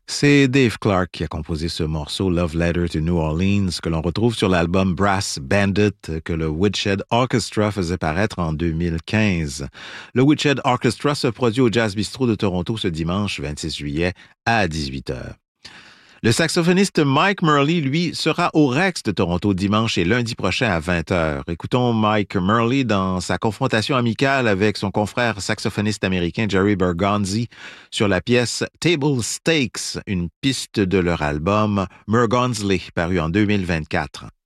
C'est Dave Clark qui a composé ce morceau Love Letter to New Orleans que l'on retrouve sur l'album Brass Bandit que le Woodshed Orchestra faisait paraître en 2015. Le Woodshed Orchestra se produit au Jazz Bistro de Toronto ce dimanche 26 juillet à 18h. Le saxophoniste Mike Murley, lui, sera au Rex de Toronto dimanche et lundi prochain à 20h. Écoutons Mike Murley dans sa confrontation amicale avec son confrère saxophoniste américain Jerry Bergonzi sur la pièce Table Stakes, une piste de leur album Mergonsley, paru en 2024.